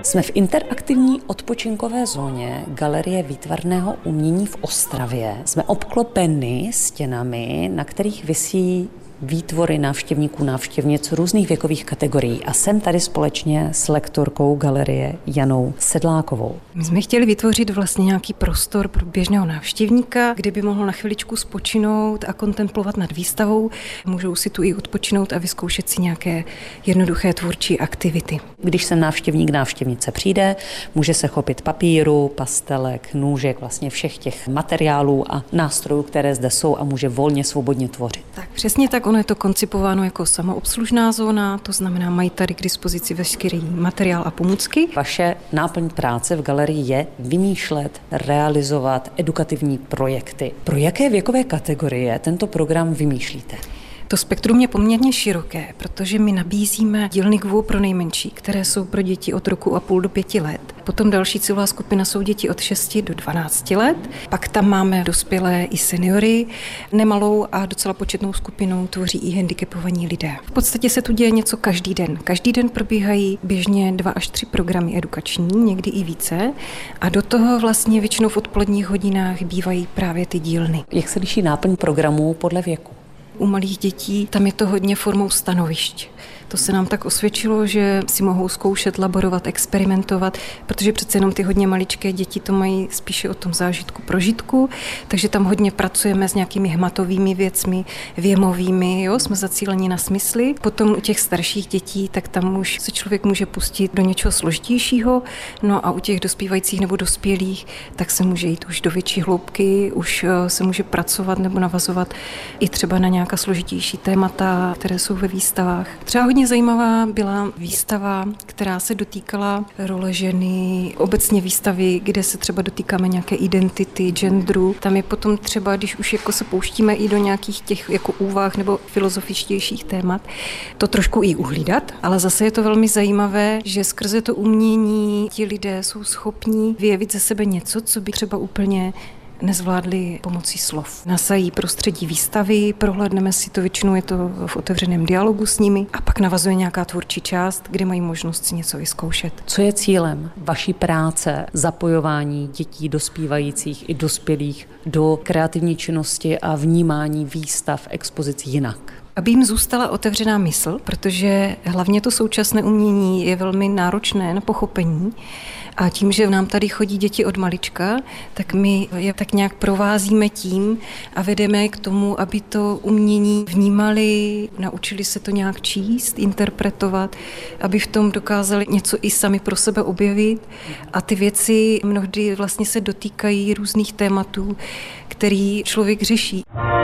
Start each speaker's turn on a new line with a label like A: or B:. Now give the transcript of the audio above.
A: Jsme v interaktivní odpočinkové zóně Galerie výtvarného umění v Ostravě. Jsme obklopeni stěnami, na kterých visí výtvory návštěvníků, návštěvnic různých věkových kategorií. A jsem tady společně s lektorkou galerie Janou Sedlákovou.
B: My jsme chtěli vytvořit vlastně nějaký prostor pro běžného návštěvníka, kde by mohl na chviličku spočinout a kontemplovat nad výstavou. Můžou si tu i odpočinout a vyzkoušet si nějaké jednoduché tvůrčí aktivity.
A: Když sem návštěvník, návštěvnice přijde, může se chopit papíru, pastelek, nůžek, vlastně všech těch materiálů a nástrojů, které zde jsou a může volně, svobodně tvořit.
B: Tak přesně tak, ono je to koncipováno jako samoobslužná zóna, to znamená, mají tady k dispozici veškerý materiál a pomůcky.
A: Vaše náplň práce v galerii je vymýšlet, realizovat edukativní projekty. Pro jaké věkové kategorie tento program vymýšlíte?
B: To spektrum je poměrně široké, protože my nabízíme dílny GWU pro nejmenší, které jsou pro děti od 1,5 do 5 let. Potom další cílová skupina jsou děti od 6 do 12 let. Pak tam máme dospělé i seniory. Nemalou a docela početnou skupinou tvoří i handicapovaní lidé. V podstatě se tu děje něco každý den. Každý den probíhají běžně 2 až 3 programy edukační, někdy i více. A do toho vlastně většinou v odpoledních hodinách bývají právě ty dílny.
A: Jak se liší náplň programů podle věku?
B: U malých dětí tam je to hodně formou stanovišť. To se nám tak osvědčilo, že si mohou zkoušet, laborovat, experimentovat, protože přece jenom ty hodně maličké děti to mají spíše o tom zážitku, prožitku, takže tam hodně pracujeme s nějakými hmatovými věcmi, věmovými, jsme zacíleni na smysly. Potom u těch starších dětí, tak tam už se člověk může pustit do něčeho složitějšího, no a u těch dospívajících nebo dospělých, tak se může jít už do větší hloubky, už se může pracovat nebo navazovat i třeba na nějaká složitější témata, které jsou ve výstavách. Třeba hodně zajímavá byla výstava, která se dotýkala role ženy, obecně výstavy, kde se třeba dotýkáme nějaké identity, genderu. Tam je potom třeba, když už jako se pouštíme i do nějakých těch jako úvah nebo filozofičtějších témat, to trošku i uhlídat, ale zase je to velmi zajímavé, že skrze to umění ti lidé jsou schopní vyjevit ze sebe něco, co by třeba úplně nezvládli pomocí slov. Nasají prostředí výstavy, prohlédneme si to, většinou je to v otevřeném dialogu s nimi a pak navazuje nějaká tvůrčí část, kde mají možnost si něco vyzkoušet.
A: Co je cílem vaší práce, zapojování dětí, dospívajících i dospělých do kreativní činnosti a vnímání výstav, expozic jinak?
B: Aby jim zůstala otevřená mysl, protože hlavně to současné umění je velmi náročné na pochopení a tím, že nám tady chodí děti od malička, tak my je tak nějak provázíme tím a vedeme je k tomu, aby to umění vnímali, naučili se to nějak číst, interpretovat, aby v tom dokázali něco i sami pro sebe objevit a ty věci mnohdy vlastně se dotýkají různých tématů, který člověk řeší.